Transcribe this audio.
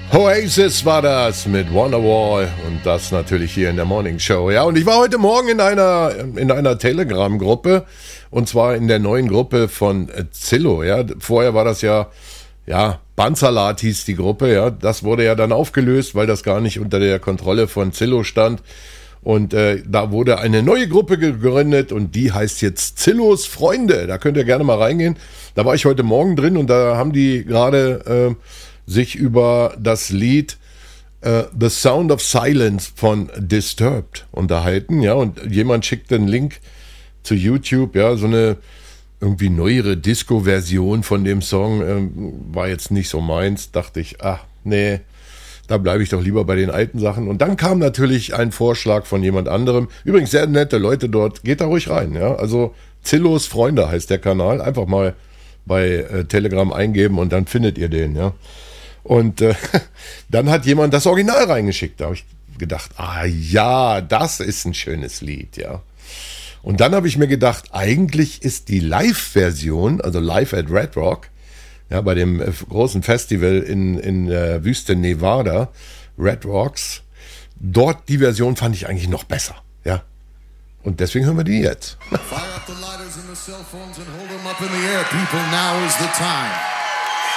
Oasis war das mit Wonderwall und das natürlich hier in der Morning Show. Ja, und ich war heute Morgen in einer Telegram-Gruppe und zwar in der neuen Gruppe von Zillow. Ja, vorher war das ja Bandsalat hieß die Gruppe. Ja, das wurde ja dann aufgelöst, weil das gar nicht unter der Kontrolle von Zillow stand. Und da wurde eine neue Gruppe gegründet und die heißt jetzt Zillows Freunde. Da könnt ihr gerne mal reingehen. Da war ich heute Morgen drin und da haben die gerade sich über das Lied The Sound of Silence von Disturbed unterhalten, ja, und jemand schickt einen Link zu YouTube, ja, so eine irgendwie neuere Disco-Version von dem Song, war jetzt nicht so meins, dachte ich, nee, da bleibe ich doch lieber bei den alten Sachen. Und dann kam natürlich ein Vorschlag von jemand anderem, übrigens sehr nette Leute dort, geht da ruhig rein, ja, also Zillows Freunde heißt der Kanal, einfach mal bei Telegram eingeben und dann findet ihr den, ja. Und dann hat jemand das Original reingeschickt. Da habe ich gedacht, ja, das ist ein schönes Lied, ja. Und dann habe ich mir gedacht, eigentlich ist die Live-Version, also Live at Red Rock, ja, bei dem großen Festival in der Wüste Nevada, Red Rocks, dort die Version fand ich eigentlich noch besser, ja. Und deswegen hören wir die jetzt. Fire up the lighters and the cell phones and hold them up in the air, people. Now is the time.